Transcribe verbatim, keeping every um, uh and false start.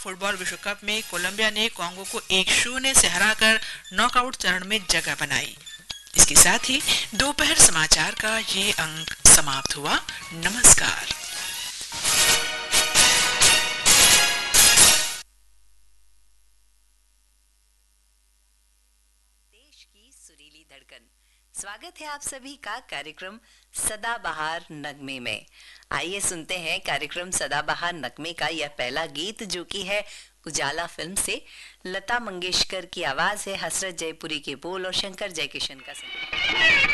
Football विश्व cup में Colombia ने कांगो को एक शून्य से हराकर नॉकआउट चरण में जगह बनाई। इसके साथ ही दोपहर समाचार का ये अंक समाप्त हुआ। नमस्कार। देश की सुरीली धड़कन, स्वागत है आप सभी का कार्यक्रम सदाबहार नगमे में। आइए सुनते हैं कार्यक्रम सदाबहार नगमे का यह पहला गीत, जो कि है उजाला फिल्म से। लता मंगेशकर की आवाज है, हसरत जयपुरी के बोल और शंकर जयकिशन का संगीत।